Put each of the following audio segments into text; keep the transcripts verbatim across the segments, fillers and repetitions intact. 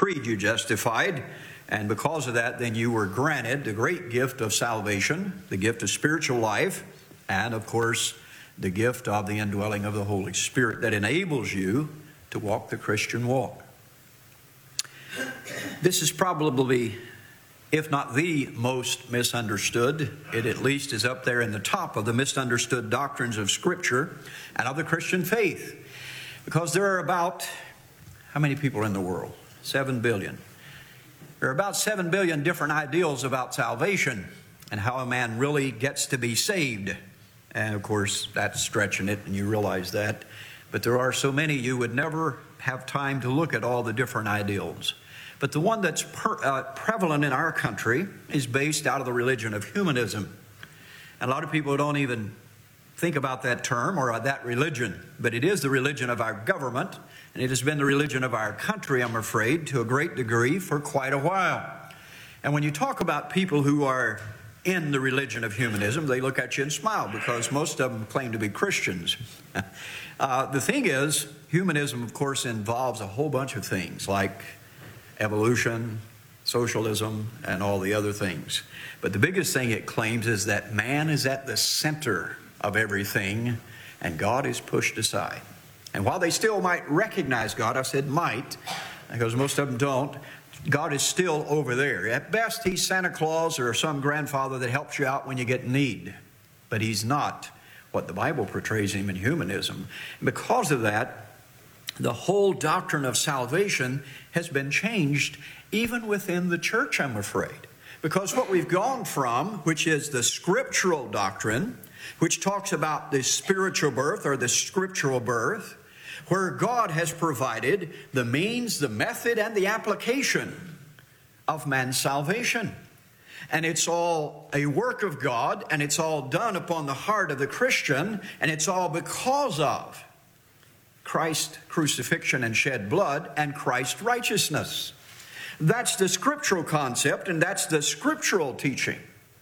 Creed you justified, and because of that, then you were granted the great gift of salvation, the gift of spiritual life, and of course, the gift of the indwelling of the Holy Spirit that enables you to walk the Christian walk. This is probably, if not the most misunderstood, it at least is up there in the top of the misunderstood doctrines of Scripture and of the Christian faith. Because there are about, how many people are in the world? Seven billion. There are about seven billion different ideals about salvation and how a man really gets to be saved. And of course, that's stretching it, and you realize that. But there are so many you would never have time to look at all the different ideals. But the one that's per, uh, prevalent in our country is based out of the religion of humanism. And a lot of people don't even think about that term or that religion. But it is the religion of our government, and it has been the religion of our country, I'm afraid, to a great degree for quite a while. And when you talk about people who are in the religion of humanism, they look at you and smile because most of them claim to be Christians. uh, the thing is, humanism, of course, involves a whole bunch of things like evolution, socialism, and all the other things. But the biggest thing it claims is that man is at the center of everything and God is pushed aside. And while they still might recognize God, I said might, because most of them don't, God is still over there. At best, he's Santa Claus or some grandfather that helps you out when you get in need. But he's not what the Bible portrays him in humanism. And because of that, the whole doctrine of salvation has been changed even within the church, I'm afraid. Because what we've gone from, which is the scriptural doctrine, which talks about the spiritual birth or the scriptural birth, where God has provided the means, the method, and the application of man's salvation. And it's all a work of God, and it's all done upon the heart of the Christian, and it's all because of Christ's crucifixion and shed blood and Christ's righteousness. That's the scriptural concept, and that's the scriptural teaching.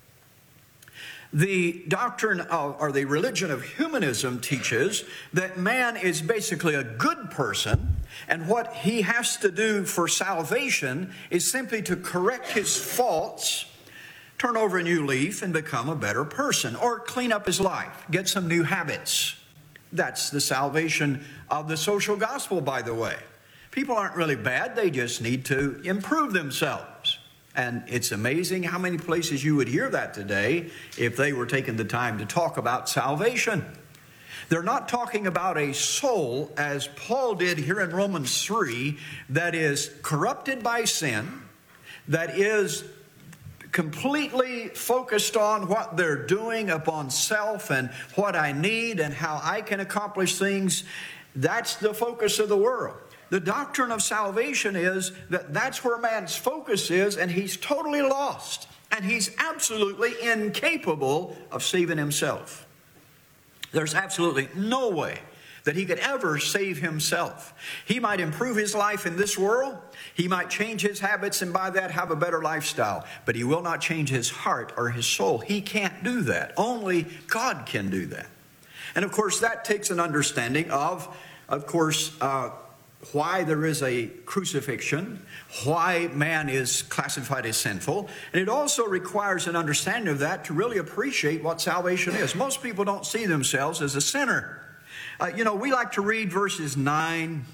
The doctrine of, or the religion of humanism teaches that man is basically a good person, and what he has to do for salvation is simply to correct his faults, turn over a new leaf, and become a better person, or clean up his life, get some new habits. That's the salvation of the social gospel, by the way. People aren't really bad, they just need to improve themselves. And it's amazing how many places you would hear that today if they were taking the time to talk about salvation. They're not talking about a soul, as Paul did here in Romans three, that is corrupted by sin, that is completely focused on what they're doing, upon self and what I need and how I can accomplish things. That's the focus of the world. The doctrine of salvation is that that's where man's focus is, and he's totally lost. And he's absolutely incapable of saving himself. There's absolutely no way that he could ever save himself. He might improve his life in this world. He might change his habits and by that have a better lifestyle. But he will not change his heart or his soul. He can't do that. Only God can do that. And of course, that takes an understanding of, of course, uh, why there is a crucifixion, why man is classified as sinful. And it also requires an understanding of that to really appreciate what salvation is. Most people don't see themselves as a sinner. Uh, you know, we like to read verses nine,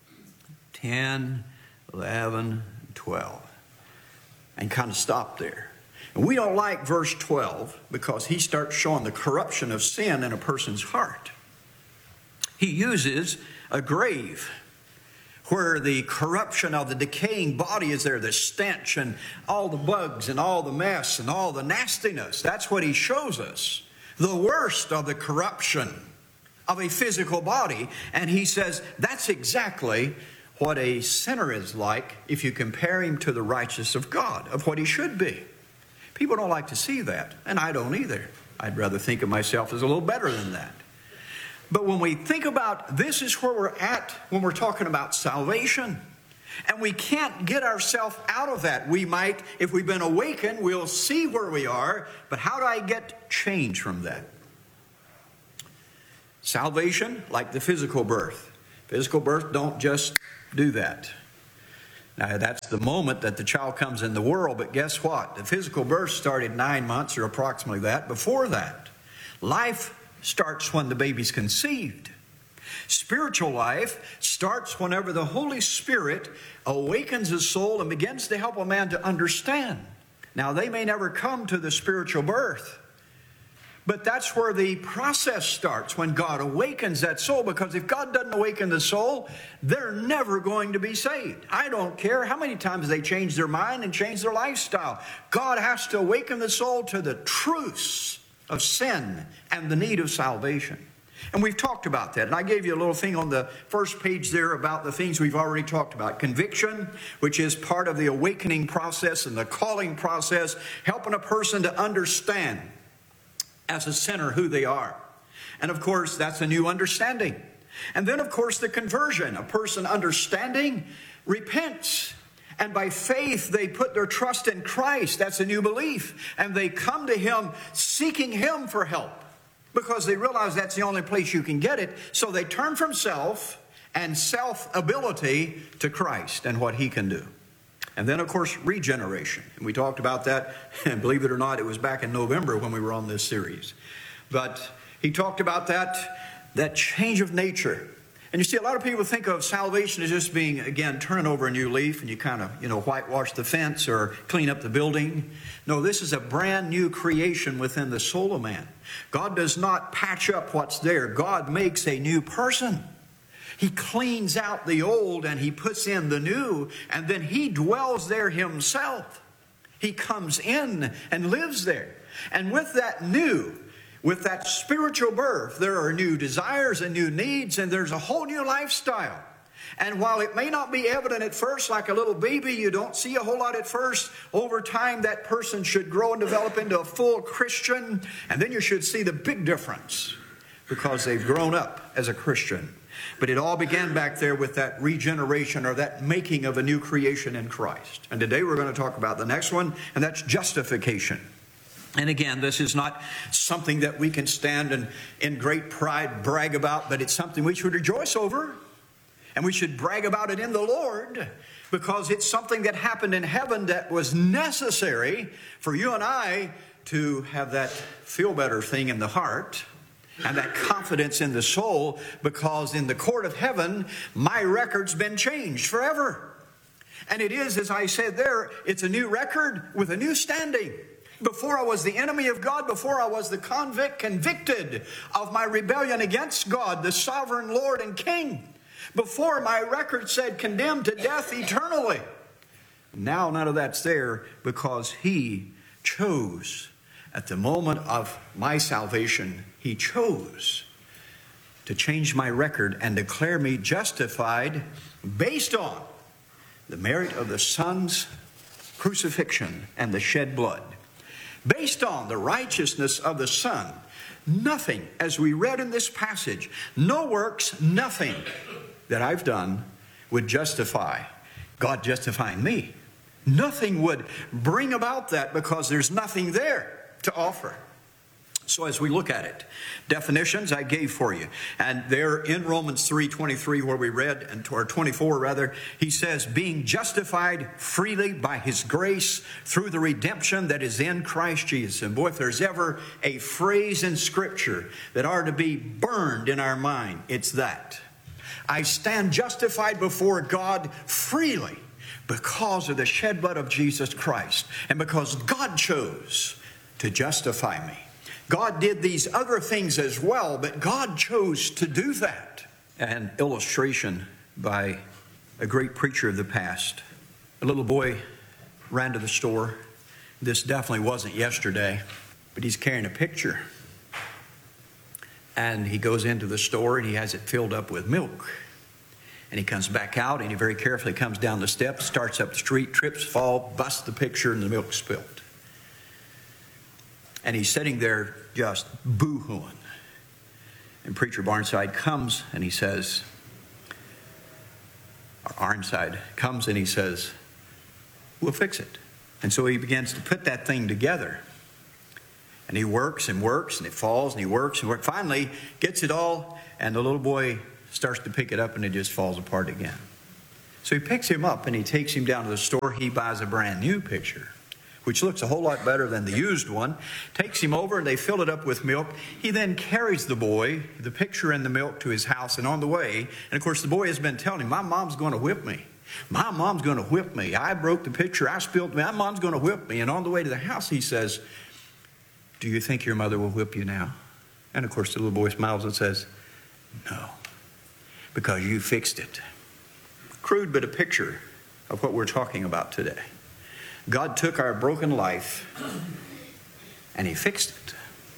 ten, eleven, twelve, and kind of stop there. And we don't like verse twelve because he starts showing the corruption of sin in a person's heart. He uses a grave where the corruption of the decaying body is there, the stench and all the bugs and all the mess and all the nastiness. That's what he shows us. The worst of the corruption of a physical body. And he says that's exactly what a sinner is like if you compare him to the righteousness of God, of what he should be. People don't like to see that, and I don't either. I'd rather think of myself as a little better than that. But when we think about this is where we're at when we're talking about salvation. And we can't get ourselves out of that. We might, if we've been awakened, we'll see where we are. But how do I get change from that? Salvation, like the physical birth. Physical birth don't just do that. Now, that's the moment that the child comes in the world, but guess what? The physical birth started nine months or approximately that before that. Life starts when the baby's conceived. Spiritual life starts whenever the Holy Spirit awakens his soul and begins to help a man to understand. Now, they may never come to the spiritual birth, but that's where the process starts, when God awakens that soul. Because if God doesn't awaken the soul, they're never going to be saved. I don't care how many times they change their mind and change their lifestyle. God has to awaken the soul to the truths of sin and the need of salvation. And we've talked about that. And I gave you a little thing on the first page there about the things we've already talked about. Conviction, which is part of the awakening process and the calling process, helping a person to understand as a sinner who they are. And of course, that's a new understanding. And then, of course, the conversion. A person understanding repents. And by faith, they put their trust in Christ. That's a new belief. And they come to Him seeking Him for help, because they realize that's the only place you can get it. So they turn from self and self-ability to Christ and what He can do. And then, of course, regeneration. And we talked about that, and believe it or not, it was back in November when we were on this series. But he talked about that, that change of nature. And you see, a lot of people think of salvation as just being, again, turning over a new leaf and you kind of, you know, whitewash the fence or clean up the building. No, this is a brand new creation within the soul of man. God does not patch up what's there. God makes a new person. He cleans out the old and He puts in the new, and then He dwells there Himself. He comes in and lives there. And with that new, with that spiritual birth, there are new desires and new needs, and there's a whole new lifestyle. And while it may not be evident at first, like a little baby, you don't see a whole lot at first, over time that person should grow and develop into a full Christian, and then you should see the big difference because they've grown up as a Christian. But it all began back there with that regeneration, or that making of a new creation in Christ. And today we're going to talk about the next one, and that's justification. And again, this is not something that we can stand and in great pride brag about, but it's something we should rejoice over. And we should brag about it in the Lord, because it's something that happened in heaven that was necessary for you and I to have that feel better thing in the heart and that confidence in the soul, because in the court of heaven, my record's been changed forever. And it is, as I said there, it's a new record with a new standing. Before I was the enemy of God, before I was the convict, convicted of my rebellion against God, the sovereign Lord and King. Before, my record said condemned to death eternally. Now none of that's there, because He chose, at the moment of my salvation, He chose to change my record and declare me justified based on the merit of the Son's crucifixion and the shed blood. Based on the righteousness of the Son. Nothing, as we read in this passage, no works, nothing that I've done would justify God justifying me. Nothing would bring about that, because there's nothing there to offer. So as we look at it, definitions I gave for you. And there in Romans three twenty-three, where we read, and or twenty-four rather, he says, being justified freely by His grace through the redemption that is in Christ Jesus. And boy, if there's ever a phrase in Scripture that are to be burned in our mind, it's that. I stand justified before God freely because of the shed blood of Jesus Christ, and because God chose to justify me. God did these other things as well, but God chose to do that. An illustration by a great preacher of the past. A little boy ran to the store. This definitely wasn't yesterday, but he's carrying a pitcher. And he goes into the store and he has it filled up with milk. And he comes back out and he very carefully comes down the steps, starts up the street, trips, falls, busts the pitcher, and the milk spilled. And he's sitting there just boo-hooing. And Preacher Barnside comes and he says, Ironside comes and he says, we'll fix it. And so he begins to put that thing together. And he works and works, and it falls, and he works and works. Finally, gets it all, and the little boy starts to pick it up, and it just falls apart again. So he picks him up and he takes him down to the store. He buys a brand new pitcher, which looks a whole lot better than the used one. Takes him over and they fill it up with milk. He then carries the boy, the pitcher and the milk, to his house. And on the way, and of course the boy has been telling him, my mom's going to whip me. My mom's going to whip me. I broke the pitcher. I spilled. My mom's going to whip me. And on the way to the house, he says, do you think your mother will whip you now? And of course the little boy smiles and says, no, because you fixed it. Crude, but a picture of what we're talking about today. God took our broken life and He fixed it.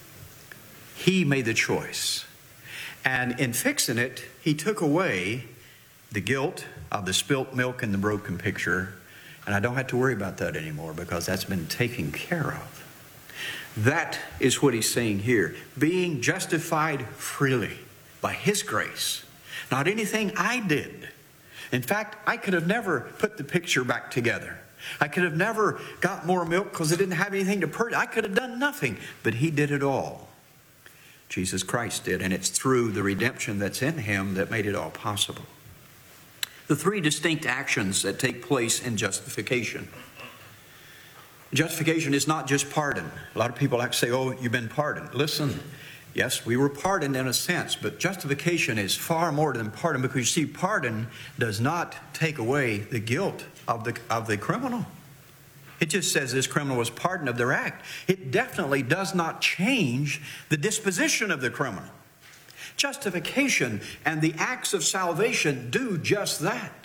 He made the choice. And in fixing it, He took away the guilt of the spilt milk and the broken pitcher. And I don't have to worry about that anymore because that's been taken care of. That is what He's saying here. Being justified freely by His grace. Not anything I did. In fact, I could have never put the picture back together. I could have never got more milk because I didn't have anything to purchase. I could have done nothing, but He did it all. Jesus Christ did, and it's through the redemption that's in Him that made it all possible. The three distinct actions that take place in justification. Justification is not just pardon. A lot of people like to say, oh, you've been pardoned. Listen, yes, we were pardoned in a sense, but justification is far more than pardon, because you see, pardon does not take away the guilt of the, of the criminal. It just says this criminal was pardoned of their act. It definitely does not change the disposition of the criminal. Justification and the acts of salvation do just that.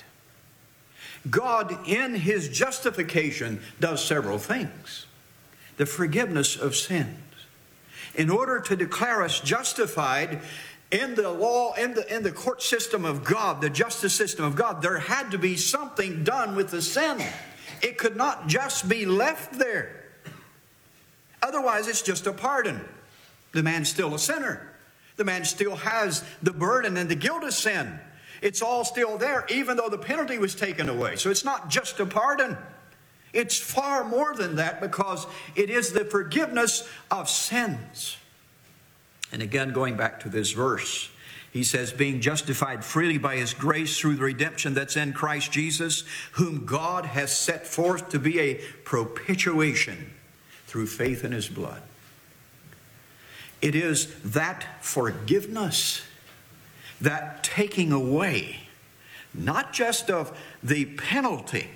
God, in His justification, does several things. The forgiveness of sins. In order to declare us justified in the law, in the, in the court system of God, the justice system of God, there had to be something done with the sin. It could not just be left there. Otherwise, it's just a pardon. The man's still a sinner. The man still has the burden and the guilt of sin. It's all still there, even though the penalty was taken away. So it's not just a pardon. It's far more than that, because it is the forgiveness of sins. And again, going back to this verse, he says, being justified freely by His grace through the redemption that's in Christ Jesus, whom God has set forth to be a propitiation through faith in His blood. It is that forgiveness, that taking away, not just of the penalty,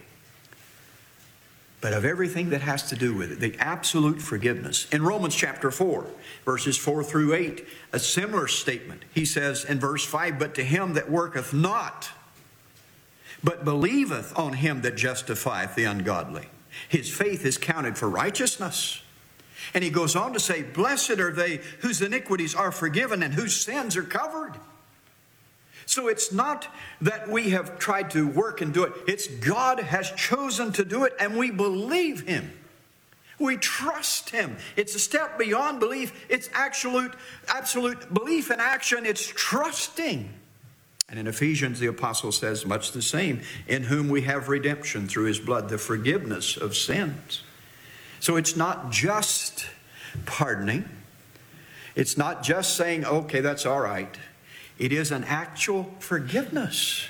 but of everything that has to do with it, the absolute forgiveness. In Romans chapter four, verses four through eight, a similar statement. He says in verse five, but to him that worketh not, but believeth on Him that justifieth the ungodly, his faith is counted for righteousness. And he goes on to say, blessed are they whose iniquities are forgiven and whose sins are covered. So it's not that we have tried to work and do it. It's God has chosen to do it, and we believe Him. We trust Him. It's a step beyond belief. It's absolute, absolute belief and action. It's trusting. And in Ephesians, the apostle says much the same, in whom we have redemption through His blood, the forgiveness of sins. So it's not just pardoning. It's not just saying, okay, that's all right. It is an actual forgiveness.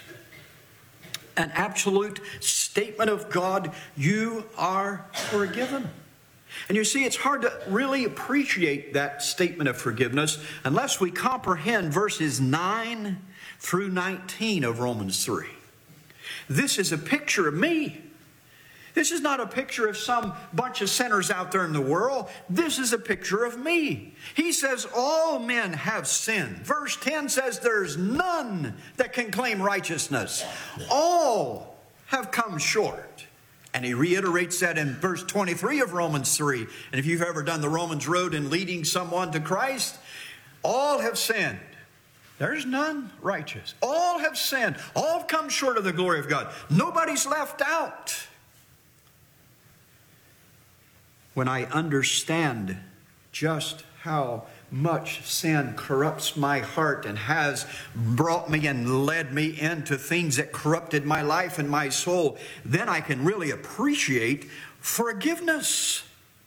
An absolute statement of God, you are forgiven. And you see, it's hard to really appreciate that statement of forgiveness unless we comprehend verses nine through nineteen of Romans three. This is a picture of me. This is not a picture of some bunch of sinners out there in the world. This is a picture of me. He says all men have sinned. Verse ten says there's none that can claim righteousness. All have come short. And he reiterates that in verse twenty-three of Romans three. And if you've ever done the Romans road in leading someone to Christ, all have sinned. There's none righteous. All have sinned. All have come short of the glory of God. Nobody's left out. When I understand just how much sin corrupts my heart and has brought me and led me into things that corrupted my life and my soul, then I can really appreciate forgiveness.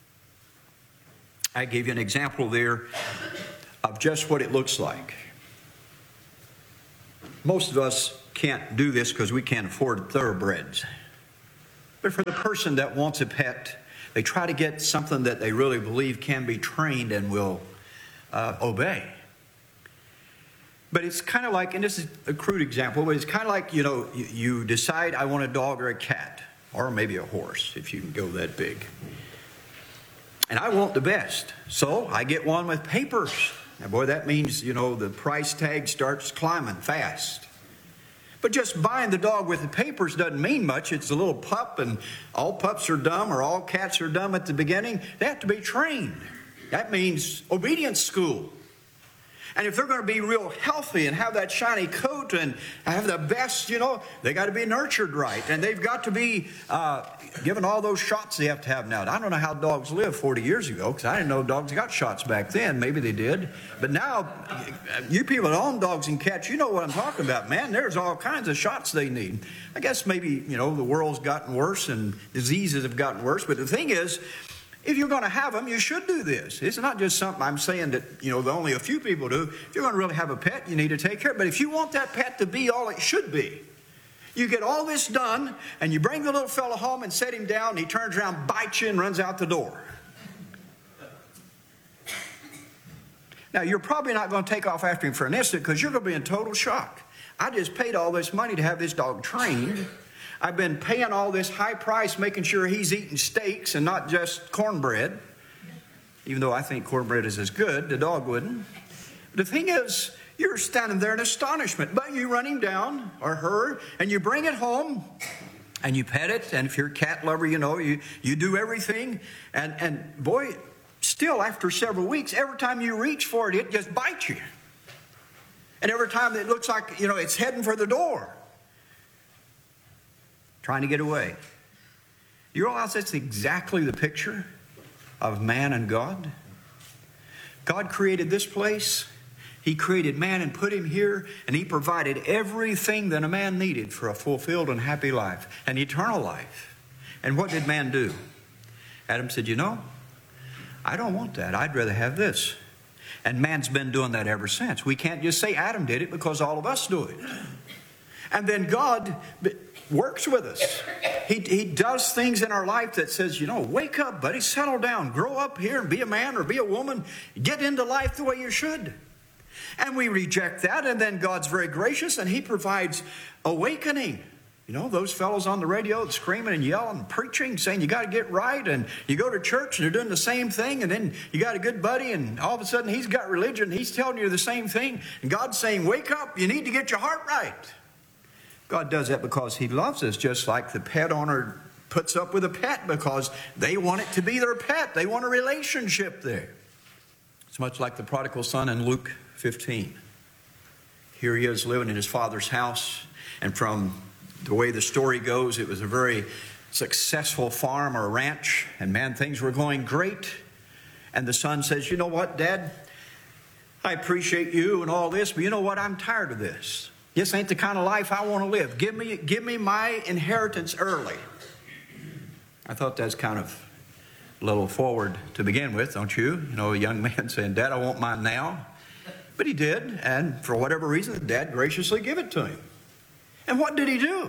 I gave you an example there of just what it looks like. Most of us can't do this because we can't afford thoroughbreds. But for the person that wants a pet, they try to get something that they really believe can be trained and will uh, obey. But it's kind of like, and this is a crude example, but it's kind of like, you know, you, you decide I want a dog or a cat, or maybe a horse if you can go that big. And I want the best, so I get one with papers. Now, boy, that means, you know, the price tag starts climbing fast. But just buying the dog with the papers doesn't mean much. It's a little pup, and all pups are dumb, or all cats are dumb at the beginning. They have to be trained. That means obedience school. And if they're going to be real healthy and have that shiny coat and have the best, you know, they got to be nurtured right. And they've got to be uh, given all those shots they have to have now. I don't know how dogs lived forty years ago, because I didn't know dogs got shots back then. Maybe they did. But now, you people that own dogs and cats, you know what I'm talking about, man. There's all kinds of shots they need. I guess maybe, you know, the world's gotten worse and diseases have gotten worse. But the thing is, if you're going to have them, you should do this. It's not just something I'm saying that, you know, only a few people do. If you're going to really have a pet, you need to take care of it. But if you want that pet to be all it should be, you get all this done, and you bring the little fellow home and set him down, and he turns around, bites you, and runs out the door. Now, you're probably not going to take off after him for an instant, because you're going to be in total shock. I just paid all this money to have this dog trained. I've been paying all this high price making sure he's eating steaks and not just cornbread. Even though I think cornbread is as good, the dog wouldn't. The thing is, you're standing there in astonishment. But you run him down, or her, and you bring it home, and you pet it. And if you're a cat lover, you know, you, you do everything. And, and boy, still after several weeks, every time you reach for it, it just bites you. And every time it looks like, you know, it's heading for the door, trying to get away. You realize that's exactly the picture of man and God? God created this place. He created man and put him here, and he provided everything that a man needed for a fulfilled and happy life, an eternal life. And what did man do? Adam said, you know, I don't want that. I'd rather have this. And man's been doing that ever since. We can't just say Adam did it, because all of us do it. And then God works with us. He, he does things in our life that says, you know, wake up, buddy, settle down, grow up here and be a man or be a woman. Get into life the way you should. And we reject that, and then God's very gracious, and he provides awakening. You know, those fellows on the radio screaming and yelling and preaching, saying you got to get right, and you go to church and they're doing the same thing, and then you got a good buddy, and all of a sudden he's got religion, he's telling you the same thing, and God's saying, wake up, you need to get your heart right. God does that because he loves us, just like the pet owner puts up with a pet because they want it to be their pet. They want a relationship there. It's much like the prodigal son in Luke fifteen. Here he is living in his father's house, and from the way the story goes, it was a very successful farm or ranch, and man, things were going great. And the son says, you know what, Dad? I appreciate you and all this, but you know what? I'm tired of this. This ain't the kind of life I want to live. Give me, give me my inheritance early. I thought that's kind of a little forward to begin with, don't you? You know, a young man saying, Dad, I want mine now. But he did, and for whatever reason, Dad graciously gave it to him. And what did he do?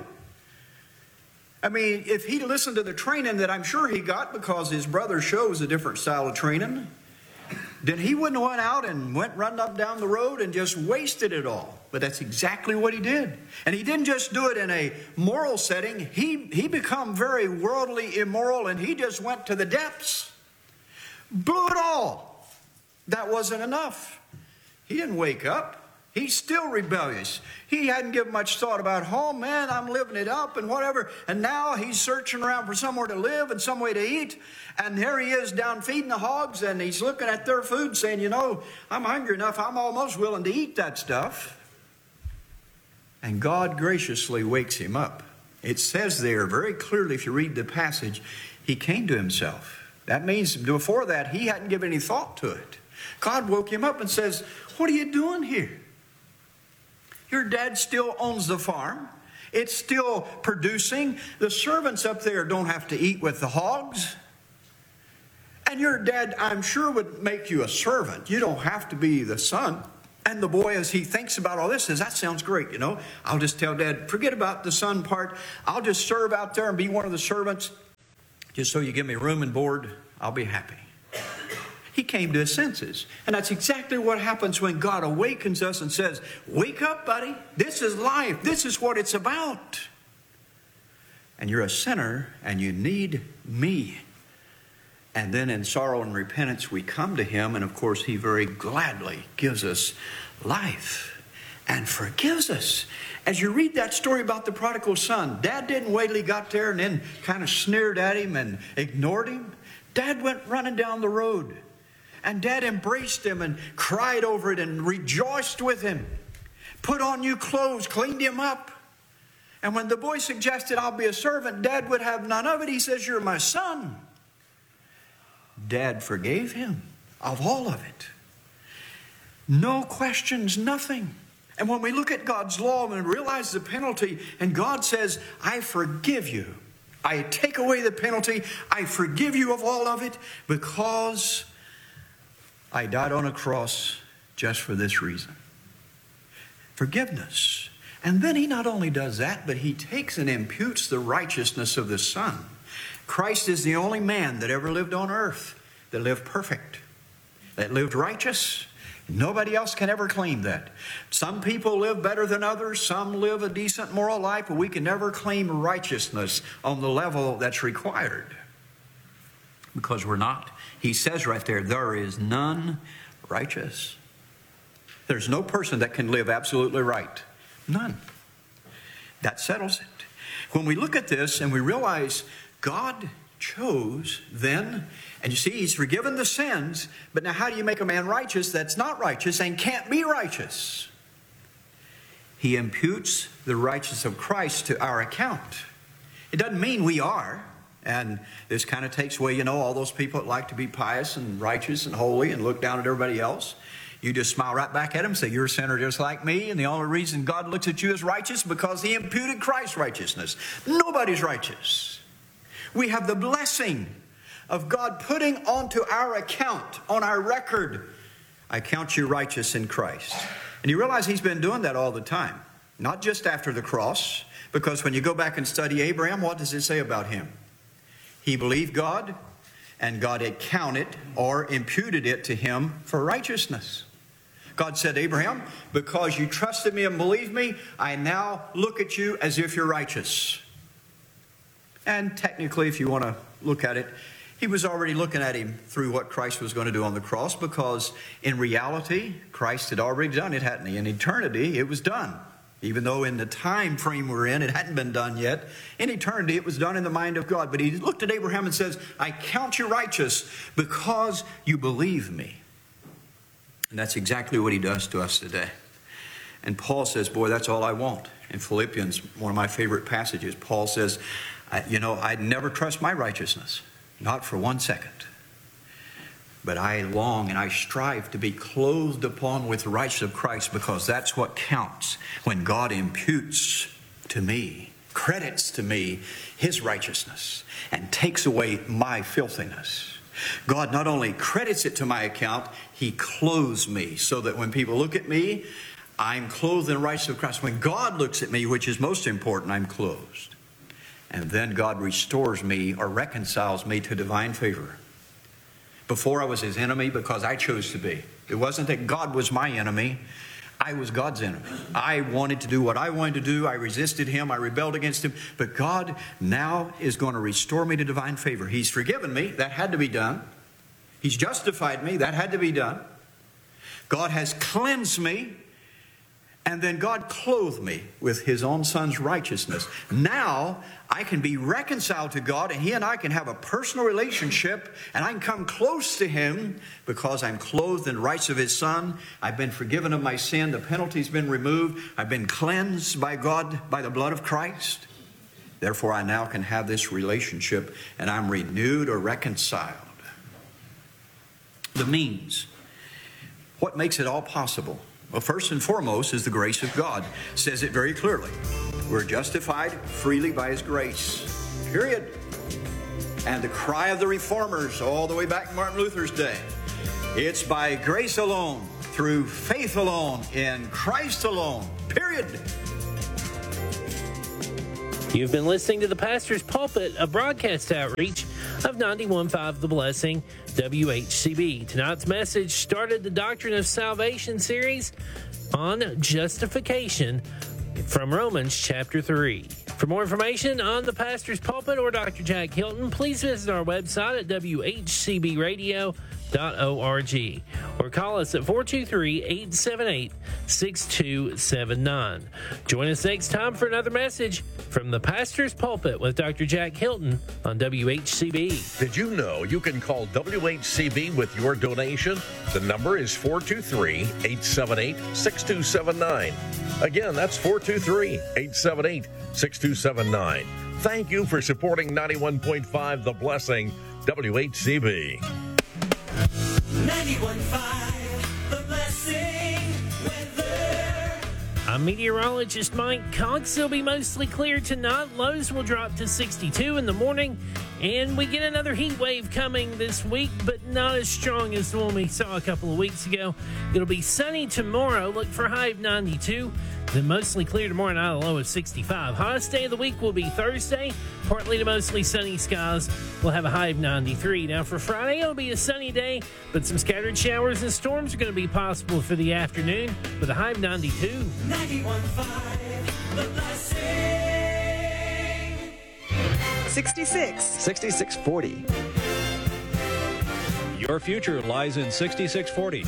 I mean, if he listened to the training that I'm sure he got because his brother shows a different style of training, then he wouldn't have went out and went running up down the road and just wasted it all. But that's exactly what he did. And he didn't just do it in a moral setting. He, he become very worldly immoral, and he just went to the depths. Blew it all. That wasn't enough. He didn't wake up. He's still rebellious. He hadn't given much thought about home. Man, I'm living it up and whatever. And now he's searching around for somewhere to live and some way to eat. And there he is down feeding the hogs, and he's looking at their food saying, you know, I'm hungry enough. I'm almost willing to eat that stuff. And God graciously wakes him up. It says there very clearly, if you read the passage, he came to himself. That means before that, he hadn't given any thought to it. God woke him up and says, what are you doing here? Your dad still owns the farm. It's still producing. The servants up there don't have to eat with the hogs. And your dad, I'm sure, would make you a servant. You don't have to be the son And the boy, as he thinks about all this, says, that sounds great, you know. I'll just tell Dad, forget about the son part. I'll just serve out there and be one of the servants. Just so you give me room and board, I'll be happy. He came to his senses. And that's exactly what happens when God awakens us and says, wake up, buddy. This is life. This is what it's about. And you're a sinner and you need me. And then in sorrow and repentance, we come to him. And of course, he very gladly gives us life and forgives us. As you read that story about the prodigal son, Dad didn't wait till he got there and then kind of sneered at him and ignored him. Dad went running down the road. And Dad embraced him and cried over it and rejoiced with him. Put on new clothes, cleaned him up. And when the boy suggested, I'll be a servant, Dad would have none of it. He says, you're my son. Dad forgave him of all of it. No questions, nothing. And when we look at God's law and realize the penalty, and God says, I forgive you. I take away the penalty. I forgive you of all of it because I died on a cross just for this reason. Forgiveness. And then he not only does that, but he takes and imputes the righteousness of the Son. Christ is the only man that ever lived on earth that lived perfect, that lived righteous. Nobody else can ever claim that. Some people live better than others. Some live a decent moral life, but we can never claim righteousness on the level that's required because we're not. He says right there, there is none righteous. There's no person that can live absolutely right. None. That settles it. When we look at this and we realize God chose then, and you see, he's forgiven the sins, but now how do you make a man righteous that's not righteous and can't be righteous? He imputes the righteousness of Christ to our account. It doesn't mean we are, and this kind of takes away, you know, all those people that like to be pious and righteous and holy and look down at everybody else. You just smile right back at them and say, you're a sinner just like me, and the only reason God looks at you as righteous because he imputed Christ's righteousness. Nobody's righteous. We have the blessing of God putting onto our account, on our record, I count you righteous in Christ. And you realize he's been doing that all the time, not just after the cross, because when you go back and study Abraham, what does it say about him? He believed God, and God had counted or imputed it to him for righteousness. God said, Abraham, because you trusted me and believed me, I now look at you as if you're righteous. And technically, if you want to look at it, he was already looking at him through what Christ was going to do on the cross, because in reality, Christ had already done it, hadn't he? In eternity, it was done. Even though in the time frame we're in, it hadn't been done yet. In eternity, it was done in the mind of God. But he looked at Abraham and says, I count you righteous because you believe me. And that's exactly what he does to us today. And Paul says, boy, that's all I want. In Philippians, one of my favorite passages, Paul says, you know, I'd never trust my righteousness, not for one second. But I long and I strive to be clothed upon with the righteousness of Christ, because that's what counts when God imputes to me, credits to me his righteousness and takes away my filthiness. God not only credits it to my account, he clothes me so that when people look at me, I'm clothed in the righteousness of Christ. When God looks at me, which is most important, I'm clothed. And then God restores me or reconciles me to divine favor. Before I was his enemy because I chose to be. It wasn't that God was my enemy. I was God's enemy. I wanted to do what I wanted to do. I resisted him. I rebelled against him. But God now is going to restore me to divine favor. He's forgiven me. That had to be done. He's justified me. That had to be done. God has cleansed me. And then God clothed me with his own son's righteousness. Now I can be reconciled to God, and he and I can have a personal relationship, and I can come close to him because I'm clothed in the rights of his son. I've been forgiven of my sin. The penalty's been removed. I've been cleansed by God by the blood of Christ. Therefore, I now can have this relationship, and I'm renewed or reconciled. The means. What makes it all possible? Well, first and foremost is the grace of God. It says it very clearly. We're justified freely by his grace. Period. And the cry of the reformers all the way back to Martin Luther's day. It's by grace alone, through faith alone, in Christ alone, period. You've been listening to the Pastor's Pulpit, a broadcast outreach of ninety-one point five The Blessing, W H C B. Tonight's message started the Doctrine of Salvation series on justification from Romans chapter three. For more information on the Pastor's Pulpit or Doctor Jack Hilton, please visit our website at w h c b radio dot org or call us at four two three, eight seven eight, six two seven nine. Join us next time for another message from the Pastor's Pulpit with Doctor Jack Hilton on W H C B. Did you know you can call W H C B with your donation? The number is four two three, eight seven eight, six two seven nine. Again, that's four two three, eight seven eight, six two seven nine. Thank you for supporting ninety-one point five The Blessing, W H C B. ninety-one point five The Blessing weather. I'm meteorologist Mike Cox. It'll be mostly clear tonight. Lows will drop to sixty-two in the morning. And we get another heat wave coming this week, but not as strong as the one we saw a couple of weeks ago. It'll be sunny tomorrow. Look for a high of ninety-two. Then mostly clear tomorrow night, a low of sixty-five. Hottest day of the week will be Thursday. Partly to mostly sunny skies. We'll have a high of ninety-three. Now for Friday, it'll be a sunny day, but some scattered showers and storms are going to be possible for the afternoon with a high of ninety-two. ninety-one point five The Blessing. sixty-six. sixty-six forty. Your future lies in sixty-six forty.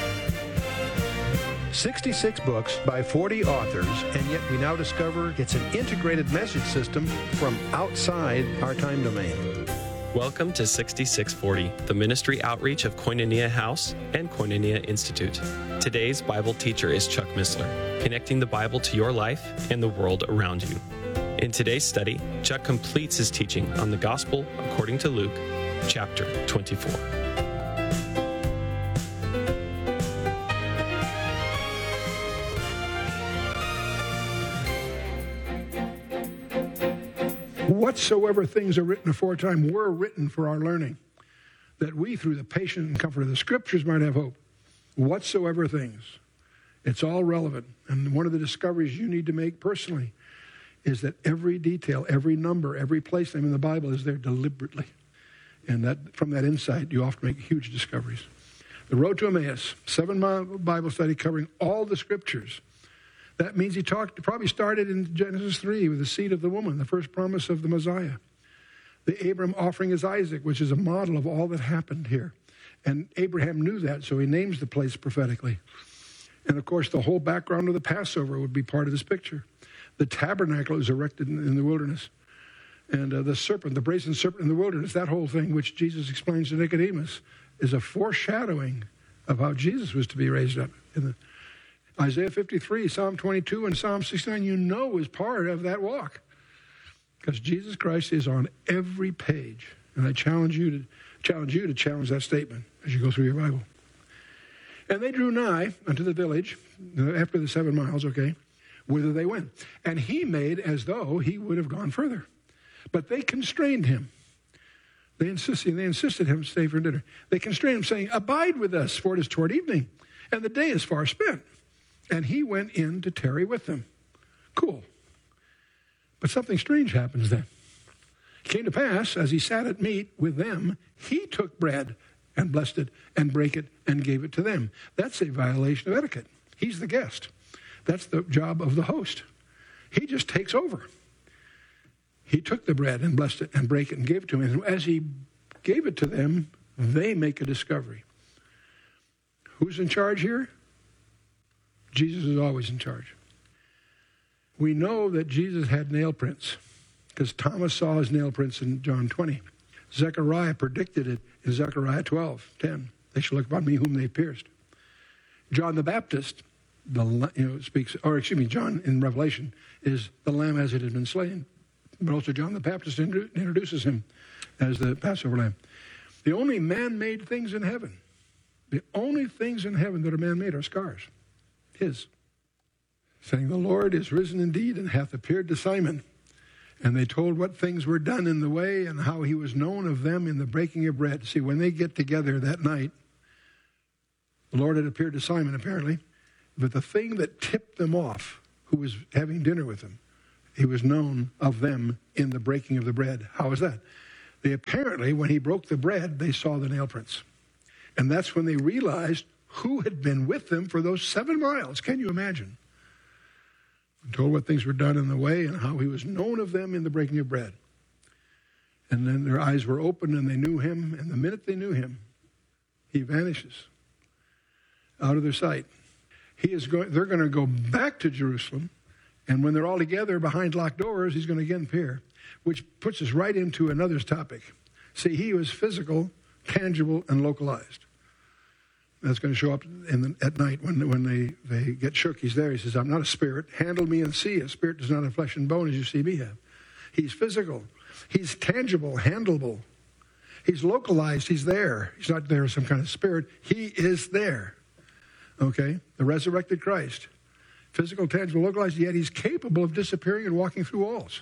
sixty-six books by forty authors, and yet we now discover it's an integrated message system from outside our time domain. Welcome to sixty-six forty, the ministry outreach of Koinonia House and Koinonia Institute. Today's Bible teacher is Chuck Missler, connecting the Bible to your life and the world around you. In today's study, Chuck completes his teaching on the Gospel according to Luke, chapter twenty-four. Whatsoever things are written aforetime were written for our learning, that we, through the patience and comfort of the Scriptures, might have hope. Whatsoever things. It's all relevant. And one of the discoveries you need to make personally is that every detail, every number, every place name in the Bible is there deliberately. And that from that insight, you often make huge discoveries. The Road to Emmaus, seven-mile Bible study covering all the Scriptures. That means he talked, probably started in Genesis three with the seed of the woman, the first promise of the Messiah. The Abram offering his Isaac, which is a model of all that happened here. And Abraham knew that, so he names the place prophetically. And of course, the whole background of the Passover would be part of this picture. The tabernacle is erected in, in the wilderness. And uh, the serpent, the brazen serpent in the wilderness, that whole thing, which Jesus explains to Nicodemus, is a foreshadowing of how Jesus was to be raised up. In the, Isaiah fifty-three, Psalm twenty-two, and Psalm sixty-nine, you know, is part of that walk. Because Jesus Christ is on every page. And I challenge you to challenge you to challenge that statement as you go through your Bible. And they drew nigh unto the village, after the seven miles, okay, whither they went. And he made as though he would have gone further. But they constrained him. They insisted, they insisted him to stay for dinner. They constrained him, saying, abide with us, for it is toward evening, and the day is far spent. And he went in to tarry with them. Cool. But something strange happens then. It came to pass, as he sat at meat with them, he took bread and blessed it and brake it and gave it to them. That's a violation of etiquette. He's the guest. That's the job of the host. He just takes over. He took the bread and blessed it and brake it and gave it to them. And as he gave it to them, they make a discovery. Who's in charge here? Jesus is always in charge. We know that Jesus had nail prints because Thomas saw his nail prints in John twenty. Zechariah predicted it in Zechariah twelve ten. They shall look upon me whom they pierced. John the Baptist, the you know speaks, or excuse me, John in Revelation is the lamb as it had been slain. But also John the Baptist introduces him as the Passover lamb. The only man-made things in heaven, the only things in heaven that are man-made are scars. His. Saying, the Lord is risen indeed and hath appeared to Simon. And they told what things were done in the way and how he was known of them in the breaking of bread. See, when they get together that night, The Lord had appeared to Simon, apparently, but the thing that tipped them off, who was having dinner with him, he was known of them in the breaking of the bread. How is that? They apparently, when he broke the bread, they saw the nail prints. And that's when they realized who had been with them for those seven miles. Can you imagine? I'm told what things were done in the way and how he was known of them in the breaking of bread. And then their eyes were opened and they knew him. And the minute they knew him, he vanishes out of their sight. He is going. They're going to go back to Jerusalem. And when they're all together behind locked doors, he's going to again appear, which puts us right into another topic. See, he was physical, tangible, and localized. That's going to show up in the, at night when, when they, they get shook. He's there. He says, I'm not a spirit. Handle me and see. A spirit does not have flesh and bone as you see me have. He's physical. He's tangible, handleable. He's localized. He's there. He's not there as some kind of spirit. He is there. Okay? The resurrected Christ. Physical, tangible, localized, yet he's capable of disappearing and walking through walls.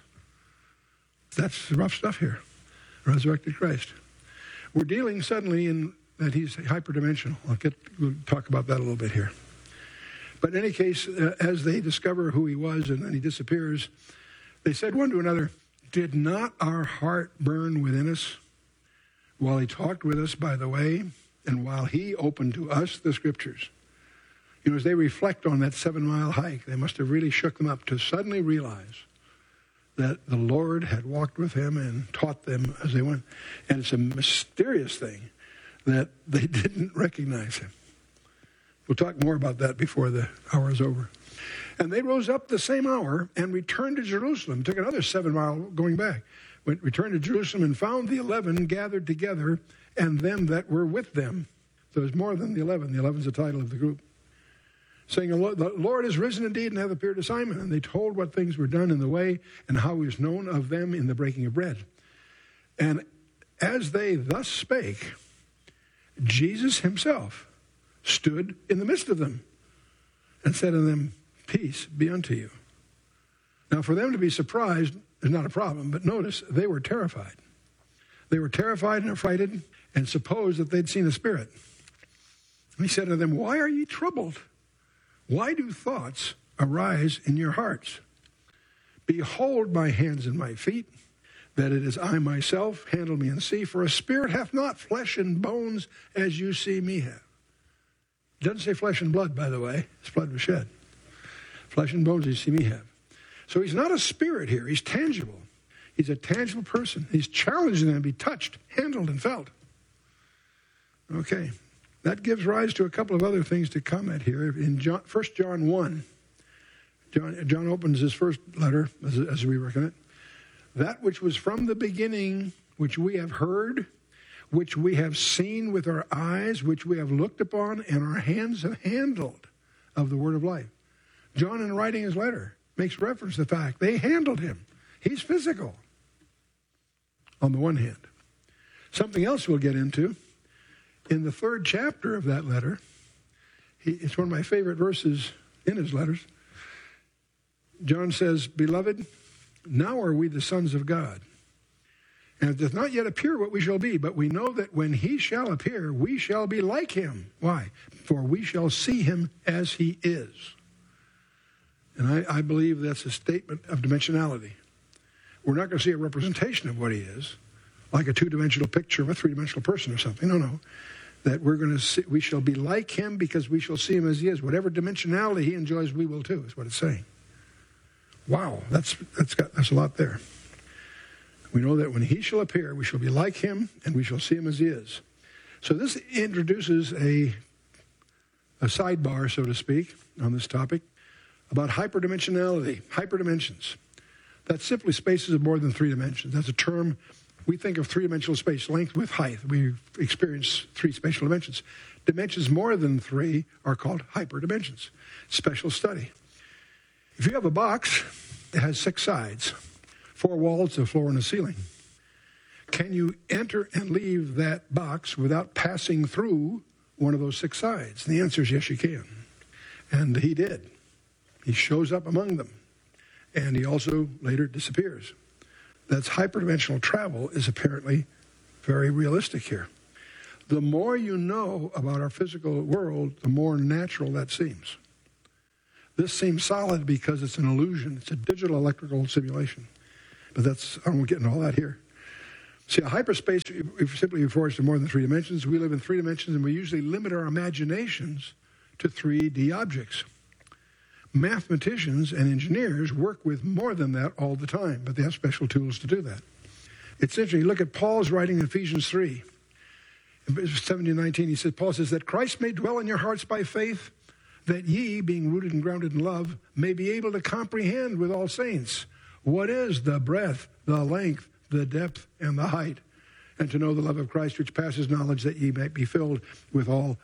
That's the rough stuff here. Resurrected Christ. We're dealing suddenly in that he's hyperdimensional. I'll get we'll talk about that a little bit here. But in any case, uh, as they discover who he was and then he disappears, they said one to another, did not our heart burn within us while he talked with us by the way and while he opened to us the scriptures? You know, as they reflect on that seven-mile hike, they must have really shook them up to suddenly realize that the Lord had walked with him and taught them as they went. And it's a mysterious thing that they didn't recognize him. We'll talk more about that before the hour is over. And they rose up the same hour and returned to Jerusalem. Took another seven mile going back. Went, returned to Jerusalem and found the eleven gathered together and them that were with them. So there's more than the eleven. The eleven's the title of the group. Saying, the Lord is risen indeed and hath appeared to Simon. And they told what things were done in the way and how he was known of them in the breaking of bread. And as they thus spake, Jesus himself stood in the midst of them and said unto them, peace be unto you. Now, for them to be surprised is not a problem, but notice they were terrified. They were terrified and affrighted and supposed that they'd seen a spirit. And he said to them, why are ye troubled? Why do thoughts arise in your hearts? Behold my hands and my feet, that it is I myself. Handle me and see. For a spirit hath not flesh and bones as you see me have. It doesn't say flesh and blood, by the way. His blood was shed. Flesh and bones as you see me have. So he's not a spirit here. He's tangible. He's a tangible person. He's challenging them to be touched, handled, and felt. Okay. That gives rise to a couple of other things to comment here. In John, First John one, John, John opens his first letter, as, as we reckon it. That which was from the beginning, which we have heard, which we have seen with our eyes, which we have looked upon, and our hands have handled of the word of life. John, in writing his letter, makes reference to the fact they handled him. He's physical, on the one hand. Something else we'll get into. In the third chapter of that letter, he, it's one of my favorite verses in his letters. John says, beloved, now are we the sons of God. And it does not yet appear what we shall be, but we know that when he shall appear, we shall be like him. Why? For we shall see him as he is. And I, I believe that's a statement of dimensionality. We're not going to see a representation of what he is, like a two-dimensional picture of a three-dimensional person or something. No, no. That we're going to see, we shall be like him because we shall see him as he is. Whatever dimensionality he enjoys, we will too, is what it's saying. Wow, that's that's got that's a lot there. We know that when he shall appear, we shall be like him and we shall see him as he is. So this introduces a, a sidebar, so to speak, on this topic about hyperdimensionality, hyperdimensions. That's simply spaces of more than three dimensions. That's a term. We think of three-dimensional space, length, width, height. We experience three spatial dimensions. Dimensions more than three are called hyperdimensions. Special study. If you have a box, it has six sides, four walls, a floor, and a ceiling. Can you enter and leave that box without passing through one of those six sides? And the answer is yes, you can. And he did. He shows up among them. And he also later disappears. That's hyperdimensional travel is apparently very realistic here. The more you know about our physical world, the more natural that seems. This seems solid because it's an illusion. It's a digital electrical simulation. But that's, I won't get into all that here. See, a hyperspace simply refers to more than three dimensions. We live in three dimensions, and we usually limit our imaginations to three D objects. Mathematicians and engineers work with more than that all the time, but they have special tools to do that. It's interesting. You look at Paul's writing in Ephesians three. In seventeen nineteen, he says, Paul says, that Christ may dwell in your hearts by faith, that ye, being rooted and grounded in love, may be able to comprehend with all saints what is the breadth, the length, the depth, and the height, and to know the love of Christ which passes knowledge, that ye might be filled with all